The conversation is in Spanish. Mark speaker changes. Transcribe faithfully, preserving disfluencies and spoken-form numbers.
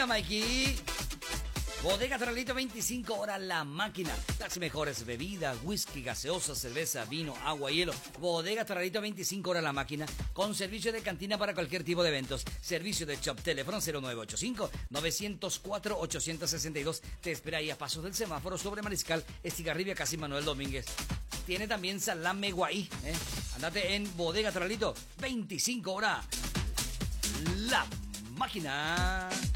Speaker 1: Mira, Mikey. Bodega Torralito, veinticinco horas la máquina. Las mejores bebidas, whisky, gaseosa, cerveza, vino, agua, hielo. Bodega Torralito, veinticinco horas la máquina. Con servicio de cantina para cualquier tipo de eventos. Servicio de shop, teléfono cero nueve ocho cinco, nueve cero cuatro, ocho seis dos. Te espera ahí a pasos del semáforo sobre Mariscal, Estigarribia, casi Manuel Domínguez. Tiene también salame guay. ¿eh? Andate en Bodega Torralito, veinticinco horas la máquina.